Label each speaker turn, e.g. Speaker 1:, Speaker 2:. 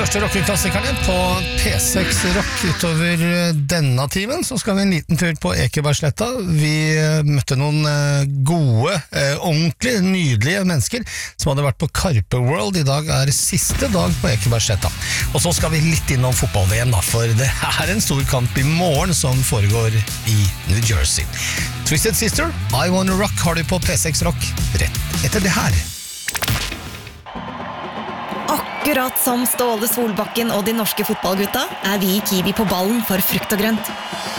Speaker 1: største rockeklassikerne på P6 Rock. Utover denne timen så skal vi en liten tur på Ekebergsletta. Vi møtte noen gode, ordentlig nydelige mennesker som hadde vært på Carpe World. I dag siste dag på Ekebergsletta. Og så skal vi litt innom fotball-VM da, for det en stor kamp I morgen som foregår I New Jersey. Twisted Sister, I Wanna Rock har du på P6 Rock rett etter det her.
Speaker 2: Akkurat som Ståle Solbakken og de norske fotballgutta vi I Kiwi på ballen for frukt og grønt.